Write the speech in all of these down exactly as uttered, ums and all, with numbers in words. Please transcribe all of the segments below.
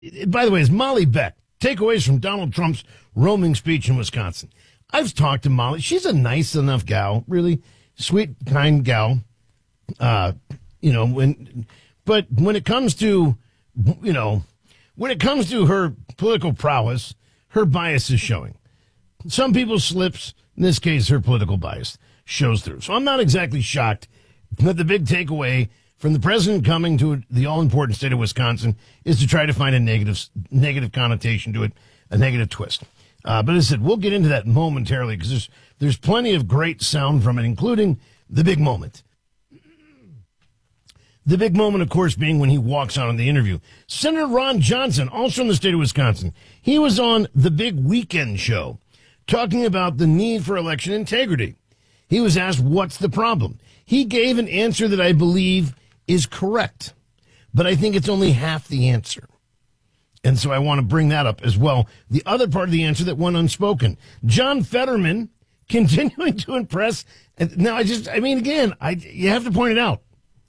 By the way, is Molly Beck. Takeaways from Donald Trump's roaming speech in Wisconsin. I've talked to Molly. She's a nice enough gal, really sweet, kind gal. Uh, you know, when, but when it comes to, you know, when it comes to her political prowess, her bias is showing. Some people slips. In this case, her political bias shows through. So I'm not exactly shocked that the big takeaway from the president coming to the all-important state of Wisconsin is to try to find a negative negative connotation to it, a negative twist. Uh, but as I said, we'll get into that momentarily because there's, there's plenty of great sound from it, including the big moment. The big moment, of course, being when he walks out on the interview. Senator Ron Johnson, also in the state of Wisconsin, he was on the Big Weekend Show talking about the need for election integrity. He was asked, what's the problem? He gave an answer that I believe is correct, but I think it's only half the answer. And so I want to bring that up as well. The other part of the answer that went unspoken. John Fetterman continuing to impress. And now I just, I mean, again, I, you have to point it out.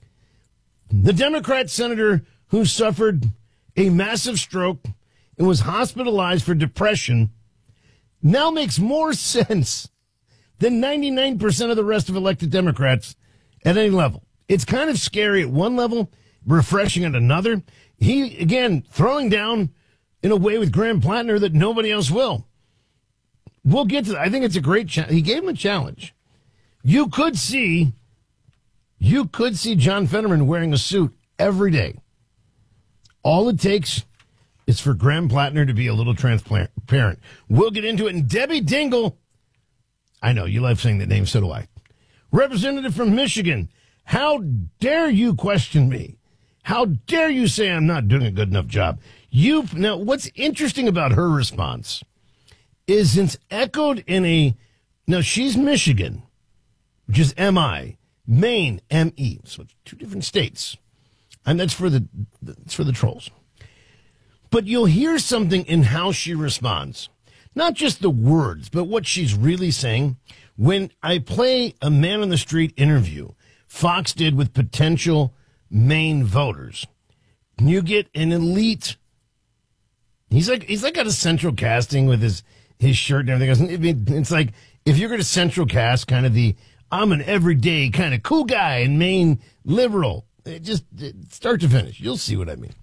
The Democrat senator who suffered a massive stroke and was hospitalized for depression now makes more sense than ninety-nine percent of the rest of elected Democrats at any level. It's kind of scary at one level, refreshing at another. He, again, throwing down in a way with Graham Plattner that nobody else will. We'll get to that. I think it's a great challenge. He gave him a challenge. You could see, you could see John Fetterman wearing a suit every day. All it takes is for Graham Plattner to be a little transparent. We'll get into it. And Debbie Dingell, I know, you love saying that name, so do I. Representative from Michigan, how dare you question me? How dare you say I'm not doing a good enough job? You now, what's interesting about her response is it's echoed in a, now she's Michigan, which is M I, Maine, M E. So it's two different states. And that's for the, that's for the trolls. But you'll hear something in how she responds. Not just the words, but what she's really saying. When I play a man on the street interview Fox did with potential Maine voters, you get an elite. He's like he's like got a central casting with his his shirt and everything. It's like if you're going to central cast kind of the I'm an everyday kind of cool guy in Maine liberal, it just it, start to finish, you'll see what I mean.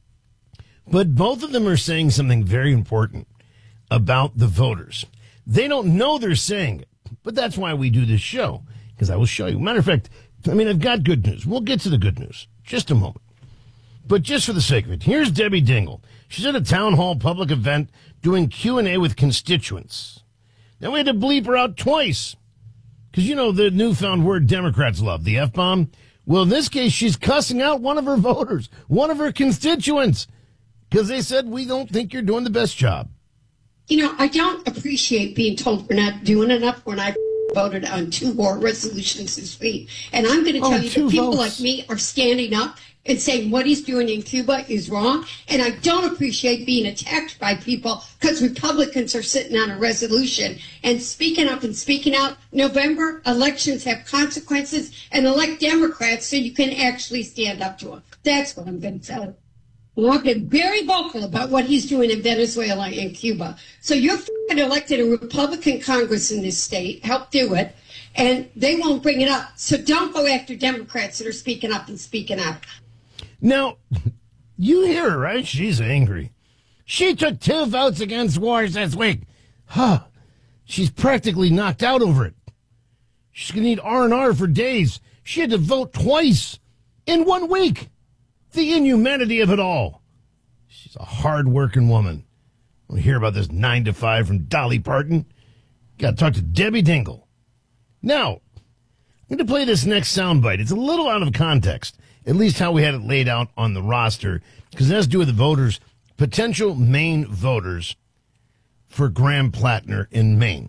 But both of them are saying something very important about the voters. They don't know they're saying it, but that's why we do this show, because I will show you. Matter of fact, I mean, I've got good news. We'll get to the good news. Just a moment. But just for the sake of it, here's Debbie Dingell. She's at a town hall public event doing Q and A with constituents. Now, we had to bleep her out twice. Because, you know, the newfound word Democrats love, the F-bomb. Well, in this case, she's cussing out one of her voters, one of her constituents, because they said, we don't think you're doing the best job. You know, I don't appreciate being told we're not doing enough when I voted on two war resolutions this week. And I'm going to tell oh, you that people votes. like me are standing up and saying what he's doing in Cuba is wrong. And I don't appreciate being attacked by people because Republicans are sitting on a resolution and speaking up and speaking out. November elections have consequences, and elect Democrats so you can actually stand up to them. That's what I'm going to tell you. I've been very vocal about what he's doing in Venezuela and Cuba. So you're elected a Republican Congress in this state, help do it, and they won't bring it up. So don't go after Democrats that are speaking up and speaking out. Now, you hear her, right? She's angry. She took two votes against wars this week. Huh. She's practically knocked out over it. She's going to need R and R for days. She had to vote twice in one week. The inhumanity of it all. She's a hard-working woman. We'll hear about this nine to five from Dolly Parton. Got to talk to Debbie Dingell. Now, I'm going to play this next soundbite. It's a little out of context, at least how we had it laid out on the roster, because it has to do with the voters, potential Maine voters for Graham Plattner in Maine.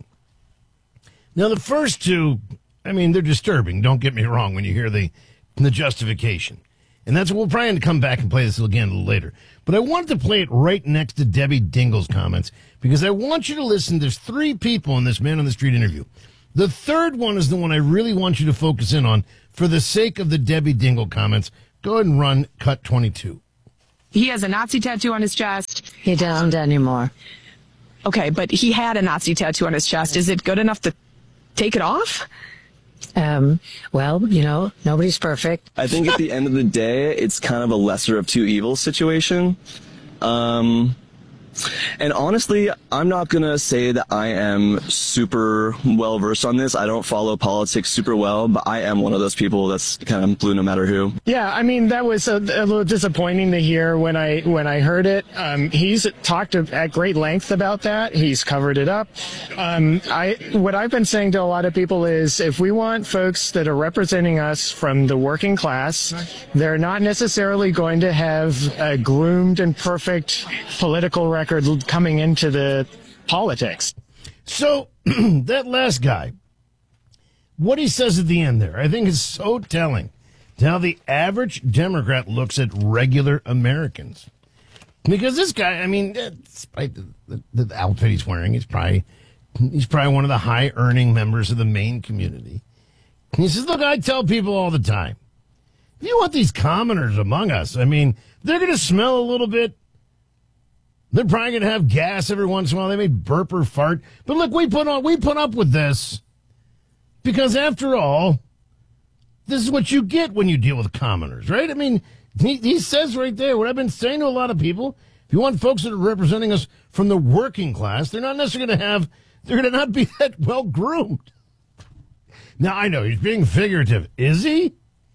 Now, the first two, I mean, they're disturbing. Don't get me wrong when you hear the, the justification. And that's what we'll probably come back and play this again a little later. But I wanted to play it right next to Debbie Dingell's comments because I want you to listen. There's three people in this Man on the Street interview. The third one is the one I really want you to focus in on for the sake of the Debbie Dingell comments. Go ahead and run cut twenty-two. he has a Nazi tattoo on his chest. He doesn't anymore. Okay, but he had a Nazi tattoo on his chest. Is it good enough to take it off? Um, well, you know, nobody's perfect. I think at the end of the day, it's kind of a lesser of two evils situation. Um, and honestly, I'm not going to say that I am super well versed on this. I don't follow politics super well, but I am one of those people that's kind of blue no matter who. Yeah, I mean, that was a, a little disappointing to hear when I when I heard it. Um, he's talked at great length about that. He's covered it up. Um, I what I've been saying to a lot of people is if we want folks that are representing us from the working class, they're not necessarily going to have a groomed and perfect political record coming into the politics. So that last guy, what he says at the end there, I think is so telling to how the average Democrat looks at regular Americans. Because this guy, I mean, despite the, the, the outfit he's wearing, he's probably he's probably one of the high-earning members of the Maine community. And he says, look, I tell people all the time, if you want these commoners among us, I mean, they're going to smell a little bit. They're probably going to have gas every once in a while. They may burp or fart. But look, we put on, we put up with this because, after all, this is what you get when you deal with commoners, right? I mean, he, he says right there what I've been saying to a lot of people. If you want folks that are representing us from the working class, they're not necessarily going to have, they're going to not be that well groomed. Now, I know he's being figurative. Is he?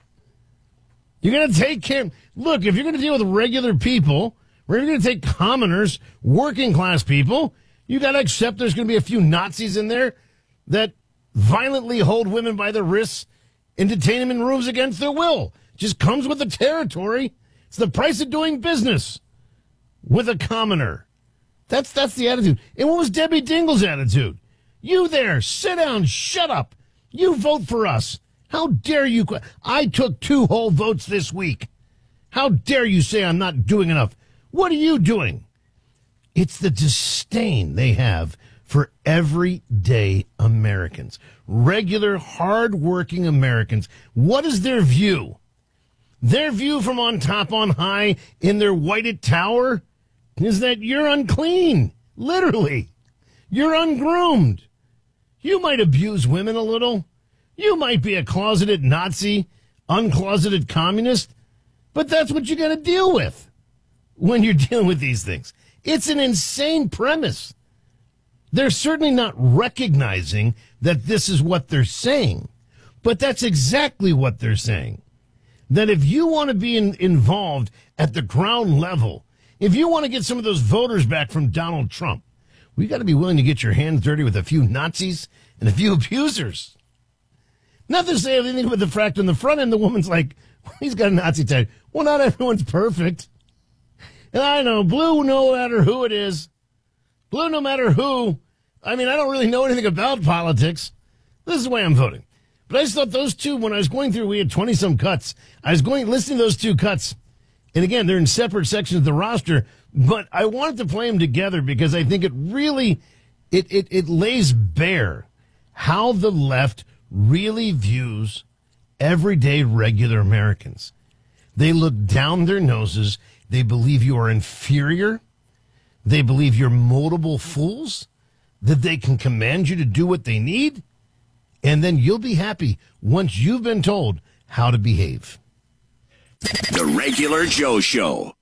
You're going to take care. Look, if you're going to deal with regular people, or if you're going to take commoners, working class people, you got to accept there's going to be a few Nazis in there that violently hold women by the wrists and detain them in rooms against their will. Just comes with the territory. It's the price of doing business with a commoner. That's that's the attitude. And what was Debbie Dingell's attitude? You there, sit down, shut up. You vote for us. How dare you? Qu- I took two whole votes this week. How dare you say I'm not doing enough? What are you doing? It's the disdain they have for everyday Americans, regular, hardworking Americans. What is their view? Their view from on top on high in their whited tower is that you're unclean, literally. You're ungroomed. You might abuse women a little. You might be a closeted Nazi, uncloseted communist, but that's what you got to deal with when you're dealing with these things. It's an insane premise. They're certainly not recognizing that this is what they're saying, but that's exactly what they're saying. That if you want to be in, involved at the ground level, if you want to get some of those voters back from Donald Trump, we got to be willing to get your hands dirty with a few Nazis and a few abusers. Not to say anything with the fact on the front end, the woman's like, well, he's got a Nazi tag. Well, not everyone's perfect. And I know, blue no matter who it is, blue no matter who. I mean, I don't really know anything about politics. This is the way I'm voting. But I just thought those two, when I was going through, we had twenty-some cuts. I was going listening to those two cuts. And again, they're in separate sections of the roster. But I wanted to play them together because I think it really, it, it, it lays bare how the left really views everyday regular Americans. They look down their noses. They believe you are inferior. They believe you're moldable fools, that they can command you to do what they need, and then you'll be happy once you've been told how to behave. The Regular Joe Show.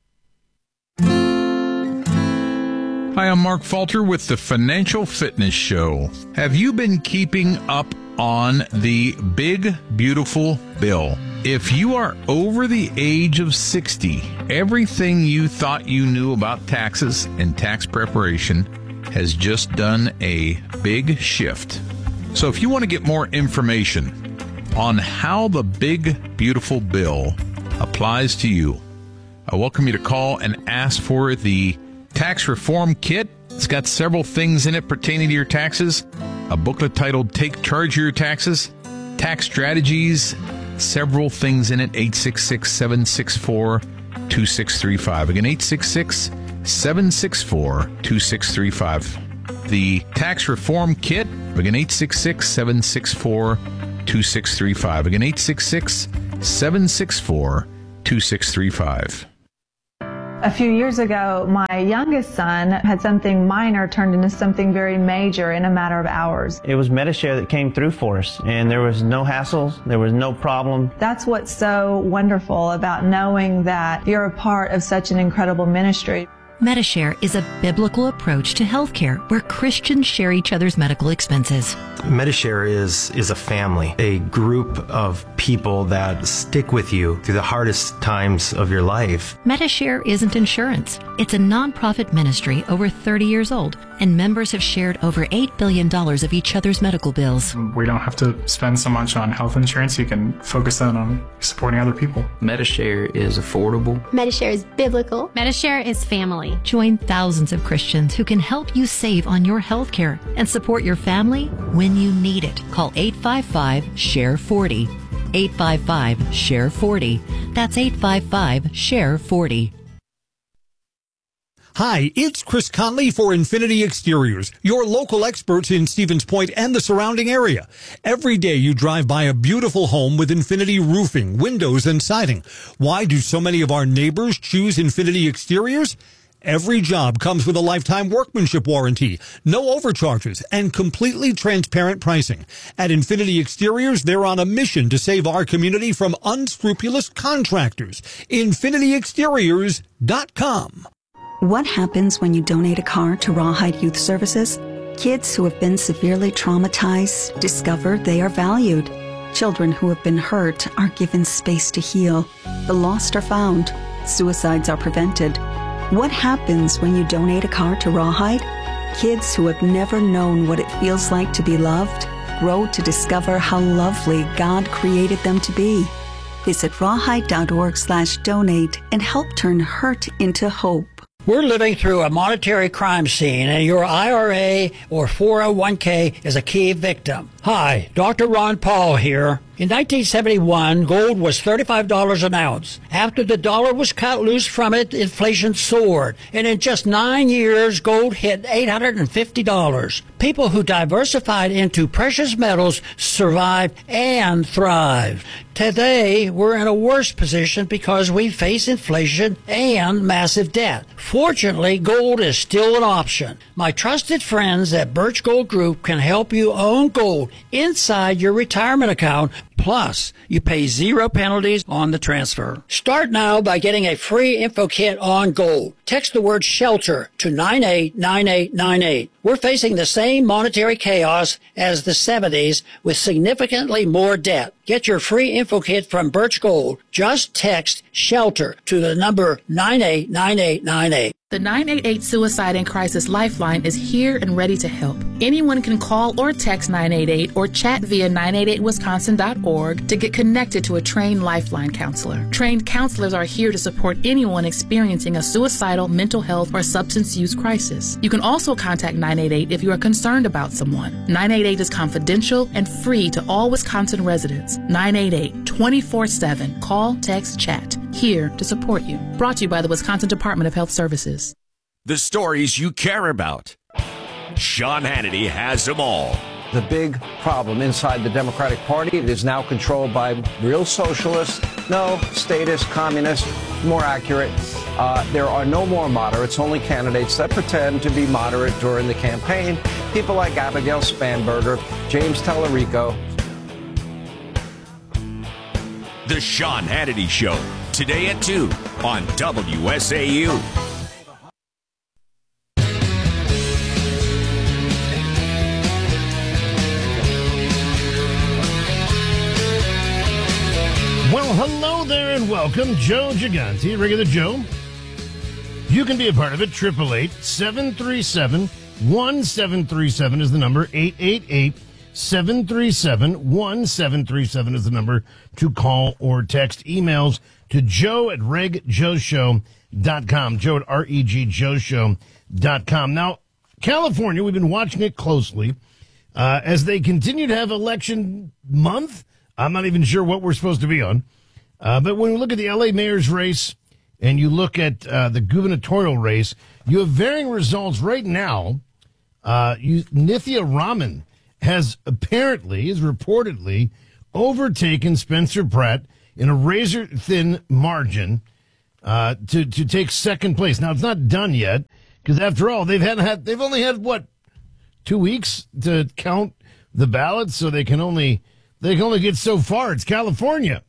Hi, I'm Mark Falter with the Financial Fitness Show. Have you been keeping up on the big, beautiful bill? If you are over the age of sixty, everything you thought you knew about taxes and tax preparation has just done a big shift. So if you want to get more information on how the big, beautiful bill applies to you, I welcome you to call and ask for the Tax Reform Kit. It's got several things in it pertaining to your taxes. A booklet titled Take Charge of Your Taxes, Tax Strategies, several things in it. eight six six, seven six four, two six three five. Again, eight six six, seven six four, two six three five. The Tax Reform Kit. Again, eight six six, seven six four, two six three five. Again, eight six six, seven six four, two six three five. A few years ago, my youngest son had something minor turned into something very major in a matter of hours. It was Medi-Share that came through for us, and there was no hassles, there was no problem. That's what's so wonderful about knowing that you're a part of such an incredible ministry. Medi-Share is a biblical approach to healthcare where Christians share each other's medical expenses. Medi-Share is, is a family, a group of people that stick with you through the hardest times of your life. Medi-Share isn't insurance. It's a nonprofit ministry over thirty years old, and members have shared over eight billion dollars of each other's medical bills. We don't have to spend so much on health insurance. You can focus that on supporting other people. Medi-Share is affordable. Medi-Share is biblical. Medi-Share is family. Join thousands of Christians who can help you save on your health care and support your family when you need it. Call eight five five, share forty. eight five five, share forty. That's eight five five, share forty. Hi, it's Chris Conley for Infinity Exteriors, your local experts in Stevens Point and the surrounding area. Every day you drive by a beautiful home with Infinity roofing, windows, and siding. Why do so many of our neighbors choose Infinity Exteriors? Every job comes with a lifetime workmanship warranty, no overcharges, and completely transparent pricing. At Infinity Exteriors, they're on a mission to save our community from unscrupulous contractors. Infinity Exteriors dot com. What happens when you donate a car to Rawhide Youth Services? Kids who have been severely traumatized discover they are valued. Children who have been hurt are given space to heal. The lost are found. Suicides are prevented. What happens when you donate a car to Rawhide? Kids who have never known what it feels like to be loved grow to discover how lovely God created them to be. Visit rawhide dot org slash donate and help turn hurt into hope. We're living through a monetary crime scene, and your I R A or four oh one k is a key victim. Hi, Doctor Ron Paul here. In nineteen seventy-one, gold was thirty-five dollars an ounce. After the dollar was cut loose from it, inflation soared. And in just nine years, gold hit eight hundred fifty dollars. People who diversified into precious metals survived and thrived. Today, we're in a worse position because we face inflation and massive debt. Fortunately, gold is still an option. My trusted friends at Birch Gold Group can help you own gold inside your retirement account. Plus, you pay zero penalties on the transfer. Start now by getting a free info kit on gold. Text the word SHELTER to nine eight nine eight nine eight. We're facing the same monetary chaos as the seventies with significantly more debt. Get your free info kit from Birch Gold. Just text SHELTER to the number nine eight nine eight nine eight. The nine eight eight Suicide and Crisis Lifeline is here and ready to help. Anyone can call or text nine eight eight or chat via nine eight eight wisconsin dot org to get connected to a trained Lifeline counselor. Trained counselors are here to support anyone experiencing a suicidal, mental health, or substance use crisis. You can also contact nine eight eight if you are concerned about someone. nine eight eight is confidential and free to all Wisconsin residents. nine eight eight, twenty-four seven. Call, text, chat. Here to support you. Brought to you by the Wisconsin Department of Health Services. The stories you care about. Sean Hannity has them all. The big problem inside the Democratic Party, it is now controlled by real socialists, no, statists, communists, more accurate. Uh, there are no more moderates, only candidates that pretend to be moderate during the campaign. People like Abigail Spanberger, James Tallarico. The Sean Hannity Show, today at two on W S A U. Well, hello there and welcome. Joe Gigante, regular Joe. You can be a part of it. eight eight eight, seven three seven, one seven three seven is the number. eight eight eight, seven three seven, one seven three seven is the number to call or text. Emails to joe at reg joe show dot com. Joe at R E G Joe Show dot com. Now, California, we've been watching it closely uh, as they continue to have election month. I'm not even sure what we're supposed to be on. Uh, but when we look at the L A mayor's race and you look at uh, the gubernatorial race, you have varying results right now. Uh, you, Nithya Raman has apparently, is reportedly, overtaken Spencer Pratt in a razor-thin margin. uh, to to take second place. Now it's not done yet because after all they've had, had they've only had what two weeks to count the ballots, so they can only they can only get so far. It's California,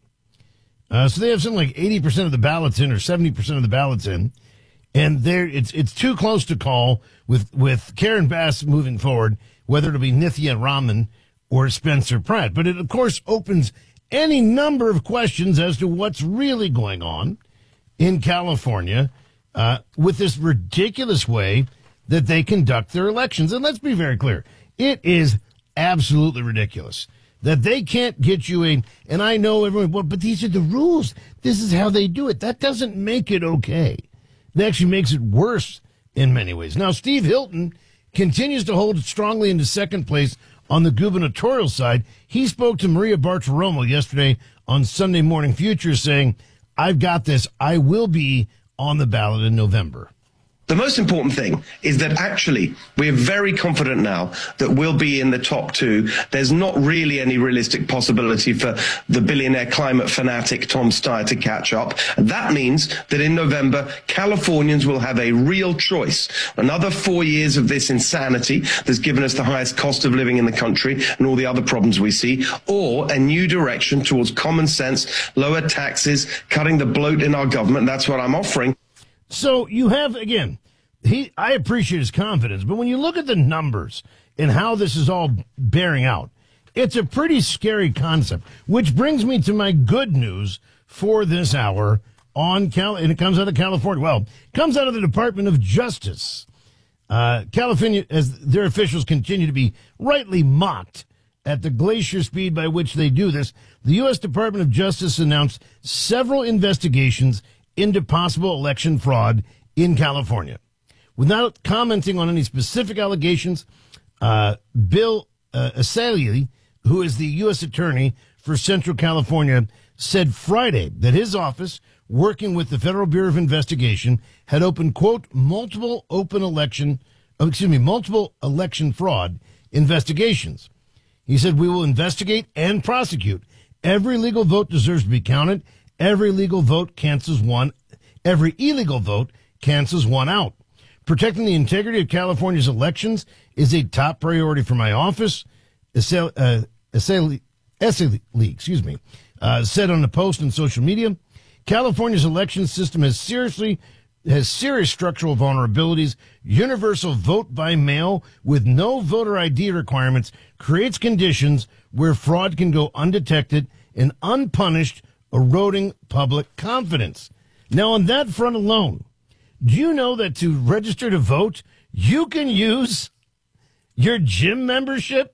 uh, so they have something like eighty percent of the ballots in or seventy percent of the ballots in, and there it's it's too close to call with with Karen Bass moving forward, whether it'll be Nithya Raman or Spencer Pratt. But it of course opens any number of questions as to what's really going on in California uh, with this ridiculous way that they conduct their elections. And let's be very clear. It is absolutely ridiculous that they can't get you a, and I know everyone, well, but these are the rules. This is how they do it. That doesn't make it okay. That actually makes it worse in many ways. Now, Steve Hilton continues to hold strongly into second place on the gubernatorial side. He spoke to Maria Bartiromo yesterday on Sunday Morning Future saying, I've got this. I will be on the ballot in November. The most important thing is that actually we are very confident now that we'll be in the top two. There's not really any realistic possibility for the billionaire climate fanatic Tom Steyer to catch up. And that means that in November, Californians will have a real choice. Another four years of this insanity that's given us the highest cost of living in the country and all the other problems we see, or a new direction towards common sense, lower taxes, cutting the bloat in our government. That's what I'm offering. So you have, again, he. I appreciate his confidence, but when you look at the numbers and how this is all bearing out, it's a pretty scary concept, which brings me to my good news for this hour on Cal, and it comes out of California. Well, it comes out of the Department of Justice. Uh, California, as their officials continue to be rightly mocked at the glacier speed by which they do this, the U S Department of Justice announced several investigations into possible election fraud in California. Without commenting on any specific allegations, uh, Bill uh, Asali, who is the U S attorney for Central California, said Friday that his office, working with the Federal Bureau of Investigation, had opened, quote, multiple open election, oh, excuse me, multiple election fraud investigations. He said, we will investigate and prosecute. Every legal vote deserves to be counted. Every legal vote cancels one. Every illegal vote cancels one out. Protecting the integrity of California's elections is a top priority for my office. Essay, uh, essay, essay, excuse me, uh, said on a post on social media. California's election system has seriously has serious structural vulnerabilities. Universal vote by mail with no voter I D requirements creates conditions where fraud can go undetected and unpunished, eroding public confidence. Now, on that front alone, do you know that to register to vote, you can use your gym membership,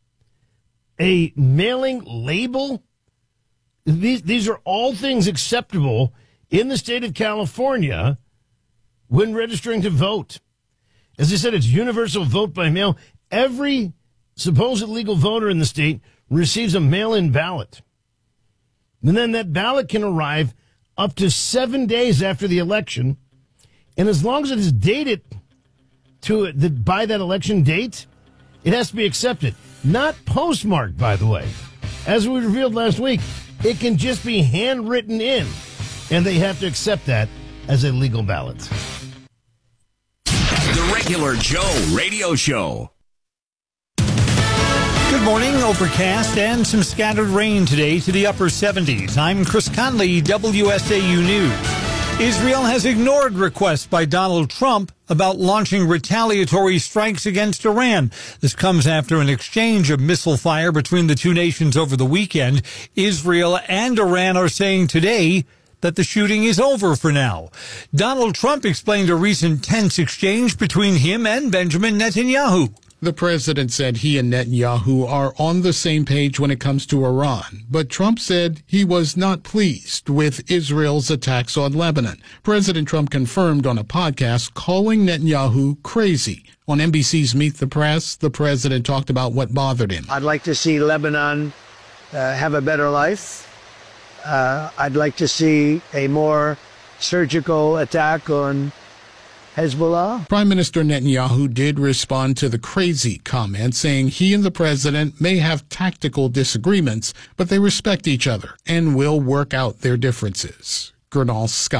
a mailing label? These, these are all things acceptable in the state of California when registering to vote. As I said, it's universal vote by mail. Every supposed legal voter in the state receives a mail-in ballot. And then that ballot can arrive up to seven days after the election. And as long as it is dated to the, by that election date, it has to be accepted. Not postmarked, by the way. As we revealed last week, it can just be handwritten in, and they have to accept that as a legal ballot. The Regular Joe Radio Show. Good morning. Overcast and some scattered rain today to the upper seventies. I'm Chris Conley, W S A U News. Israel has ignored requests by Donald Trump about launching retaliatory strikes against Iran. This comes after an exchange of missile fire between the two nations over the weekend. Israel and Iran are saying today that the shooting is over for now. Donald Trump explained a recent tense exchange between him and Benjamin Netanyahu. The president said he and Netanyahu are on the same page when it comes to Iran, but Trump said he was not pleased with Israel's attacks on Lebanon. President Trump confirmed on a podcast calling Netanyahu crazy. On N B C's Meet the Press, the president talked about what bothered him. I'd like to see Lebanon uh, have a better life. Uh, I'd like to see a more surgical attack on Hezbollah. Prime Minister Netanyahu did respond to the crazy comment, saying he and the president may have tactical disagreements, but they respect each other and will work out their differences. Gernal Scott,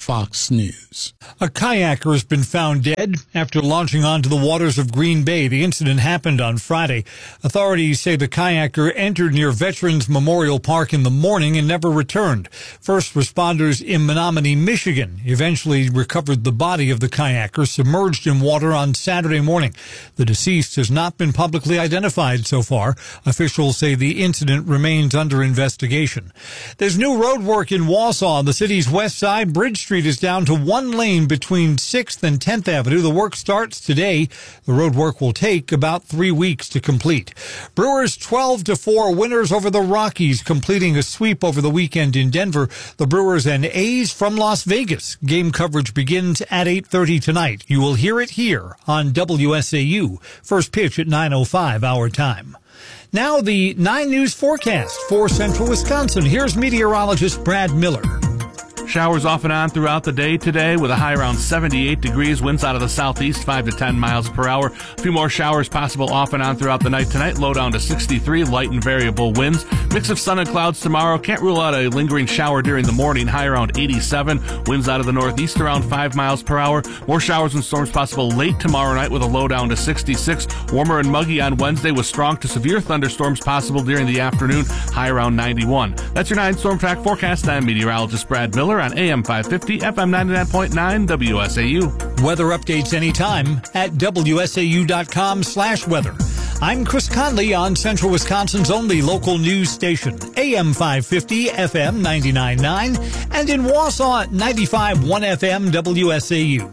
Fox News. A kayaker has been found dead after launching onto the waters of Green Bay. The incident happened on Friday. Authorities say the kayaker entered near Veterans Memorial Park in the morning and never returned. First responders in Menominee, Michigan, eventually recovered the body of the kayaker submerged in water on Saturday morning. The deceased has not been publicly identified so far. Officials say the incident remains under investigation. There's new road work in Wausau on the city's west side. Bridge Street is down to one lane between sixth and tenth Avenue. The work starts today. The road work will take about three weeks to complete. Brewers twelve to four winners over the Rockies, completing a sweep over the weekend in Denver. The Brewers and A's from Las Vegas. Game coverage begins at eight thirty tonight. You will hear it here on W S A U. First pitch at nine oh five our time. Now the nine News forecast for central Wisconsin. Here's meteorologist Brad Miller. Showers off and on throughout the day today with a high around seventy-eight degrees, winds out of the southeast five to ten miles per hour. A few more showers possible off and on throughout the night tonight, low down to sixty-three, light and variable winds. Mix of sun and clouds tomorrow. Can't rule out a lingering shower during the morning, high around eighty-seven. Winds out of the northeast around five miles per hour. More showers and storms possible late tomorrow night with a low down to sixty-six. Warmer and muggy on Wednesday with strong to severe thunderstorms possible during the afternoon, high around ninety-one. That's your nine Storm Track forecast. I'm meteorologist Brad Miller on A M five fifty, F M ninety-nine point nine, W S A U. Weather updates anytime at W S A U dot com slash weather. I'm Chris Conley on Central Wisconsin's only local news station, A M five fifty, F M ninety-nine point nine, and in Wausau, ninety-five point one F M, W S A U.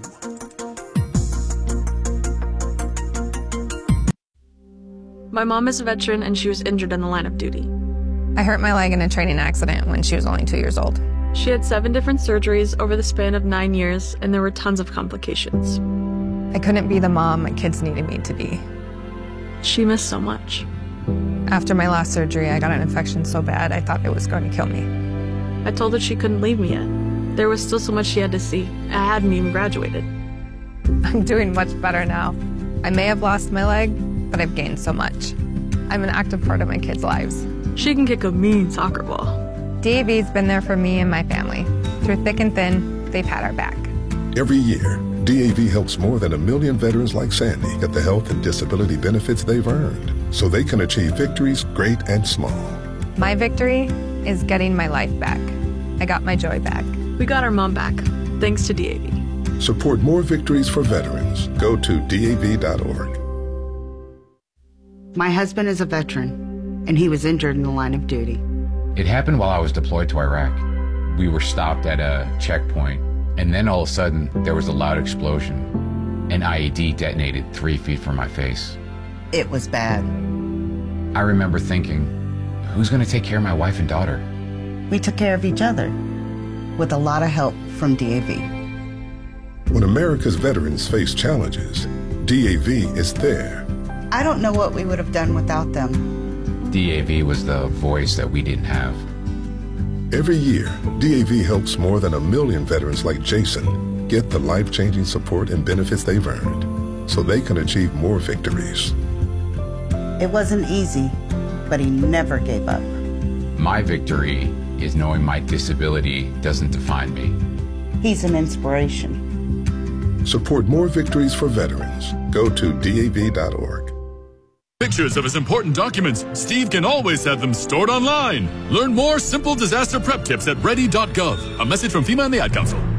My mom is a veteran and she was injured in the line of duty. I hurt my leg in a training accident when she was only two years old. She had seven different surgeries over the span of nine years, and there were tons of complications. I couldn't be the mom my kids needed me to be. She missed so much. After my last surgery, I got an infection so bad I thought it was going to kill me. I told her she couldn't leave me yet. There was still so much she had to see. I hadn't even graduated. I'm doing much better now. I may have lost my leg, but I've gained so much. I'm an active part of my kids' lives. She can kick a mean soccer ball. D A V's been there for me and my family. Through thick and thin, they've had our back. Every year, D A V helps more than a million veterans like Sandy get the health and disability benefits they've earned so they can achieve victories great and small. My victory is getting my life back. I got my joy back. We got our mom back, thanks to D A V. Support more victories for veterans. Go to D A V dot org. My husband is a veteran, and he was injured in the line of duty. It happened while I was deployed to Iraq. We were stopped at a checkpoint, and then all of a sudden, there was a loud explosion. An I E D detonated three feet from my face. It was bad. I remember thinking, who's going to take care of my wife and daughter? We took care of each other, with a lot of help from D A V. When America's veterans face challenges, D A V is there. I don't know what we would have done without them. D A V was the voice that we didn't have. Every year, D A V helps more than a million veterans like Jason get the life-changing support and benefits they've earned so they can achieve more victories. It wasn't easy, but he never gave up. My victory is knowing my disability doesn't define me. He's an inspiration. Support more victories for veterans. Go to D A V dot org. Pictures of his important documents, Steve can always have them stored online. Learn more simple disaster prep tips at ready dot gov. A message from FEMA and the Ad Council.